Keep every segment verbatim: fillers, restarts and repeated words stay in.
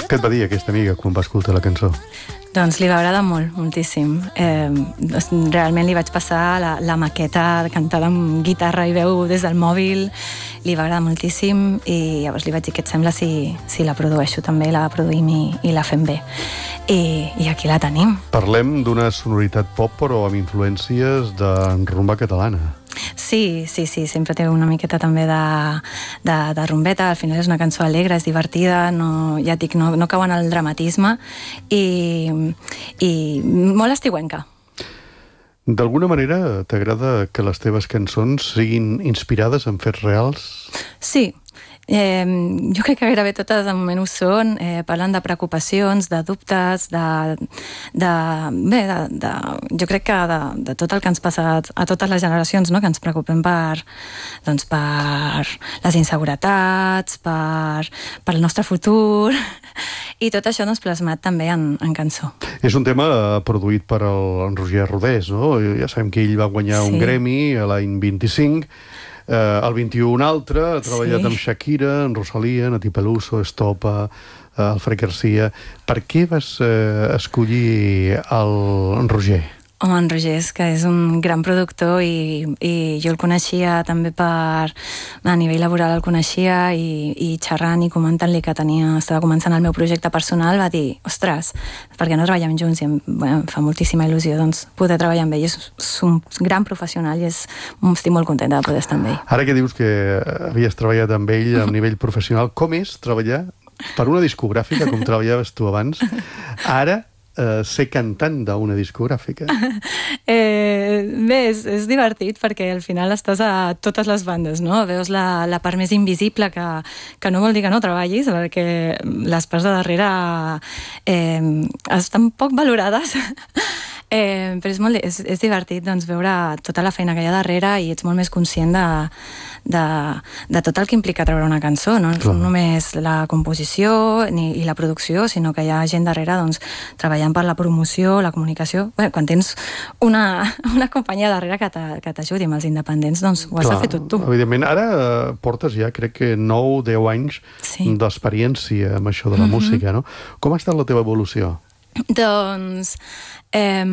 Què et va dir aquesta amiga quan va escoltar la cançó? Doncs li va agradar molt, moltíssim. Eh, realment li vaig passar la, la maqueta cantada amb guitarra i veu des del mòbil, li va agradar moltíssim i llavors li vaig dir què et sembla si, si la produeixo també, la produïm i, i la fem bé. I, i aquí la tenim. Parlem d'una sonoritat pop però amb influències de rumba catalana. Sí, sí, sí, sempre té una miqueta també de, de, de rumbeta, al final és una cançó alegre, és divertida, no, ja et dic, no, no cau en el dramatisme i, i molt estiuenca. D'alguna manera t'agrada que les teves cançons siguin inspirades en fets reals? Sí. Eh, jo crec que gairebé totes de moment ho són, eh, parlen de preocupacions, de dubtes, de, de, bé, de, de, jo crec que de, de tot el que ens passa a totes les generacions, no? Que ens preocupem per, doncs, per les inseguretats, per, per el nostre futur, i tot això doncs, plasmat també en, en cançó. És un tema produït per el Roger Rodés, no? Ja sabem que ell va guanyar sí. un Grammy l'any vint-i-cinc, Uh, el vint-i-u un altre, ha treballat sí. amb Shakira, en Rosalía, Nati Peluso, Estopa, uh, Alfred Garcia. Per què vas uh, escollir el, en Roger? Home, en Roger és que és un gran productor i, i jo el coneixia també per... a nivell laboral el coneixia i, i xerrant i comentant-li que tenia, estava començant el meu projecte personal, va dir, ostres, per què no treballem junts? I em, bueno, em fa moltíssima il·lusió doncs, poder treballar amb ell. És, és un gran professional i és, estic molt contenta de poder estar amb ell. Ara que dius que havies treballat amb ell a nivell professional, com és treballar per una discogràfica com treballaves tu abans? Ara Uh, ser cantant d'una discogràfica. Eh, bé, és, és divertit perquè al final estàs a totes les bandes, no? Veus la, la part més invisible que, que no vol dir que no treballis, perquè les parts de darrere eh, estan poc valorades. Eh, però és, molt, és, és divertit doncs, veure tota la feina que hi ha darrere i ets molt més conscient de, de, de tot el que implica treure una cançó, no? No només la composició ni, i la producció, sinó que hi ha gent darrere doncs, treballant per la promoció, la comunicació. Bé, quan tens una, una companyia darrere que t'ajudi amb els independents, doncs ho has Clar, de fer tot tu. Evidentment, ara portes ja crec que nou o deu anys sí. d'experiència amb això de la mm-hmm. música, no? Com ha estat la teva evolució? Doncs... Eh,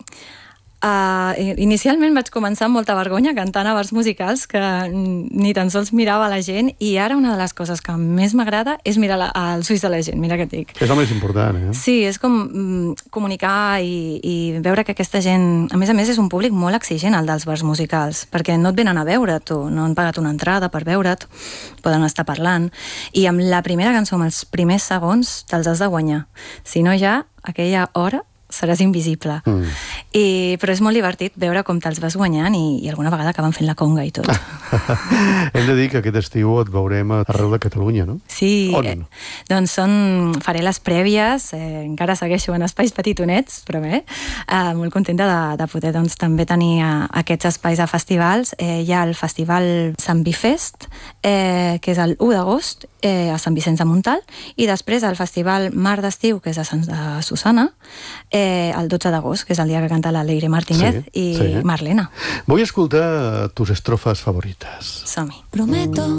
uh, inicialment vaig començar amb molta vergonya cantant a bars musicals que ni tan sols mirava la gent i ara una de les coses que més m'agrada és mirar la, els ulls de la gent, mira què et dic. És el més important, eh? Sí, és com mm, comunicar i, i veure que aquesta gent... A més a més és un públic molt exigent el dels bars musicals, perquè no et venen a veure tu, no han pagat una entrada per veure't, poden estar parlant, i amb la primera cançó, amb els primers segons, te'ls has de guanyar. Si no ja, aquella hora seràs invisible. Mm. I, però és molt divertit veure com te'ls vas guanyant i, i alguna vegada acaben fent la conga i tot. Hem de dir que aquest estiu et veurem arreu de Catalunya, no? Sí, On? Eh, doncs són, faré les prèvies, eh, encara segueixo en espais petitonets, però bé, eh, molt contenta de, de poder doncs, també tenir eh, aquests espais a festivals. Eh, hi ha el festival Sant Bifest, eh, que és el u d'agost, eh, a Sant Vicenç de Montalt, i després el festival Mar d'Estiu, que és a Sant de Susana, eh, el dotze d'agost, que és el dia que canta la Leire Martínez sí, i sí. Marlena. Vull escoltar tus estrofes favorites. Som-hi. Prometo